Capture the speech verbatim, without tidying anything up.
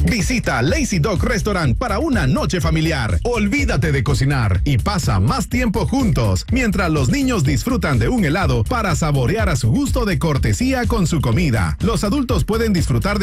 Visita Lazy Dog Restaurant para una noche familiar. Olvídate de cocinar y pasa más tiempo juntos mientras los niños disfrutan de un helado para saborear a su gusto de cortesía con su comida. Los adultos pueden disfrutar de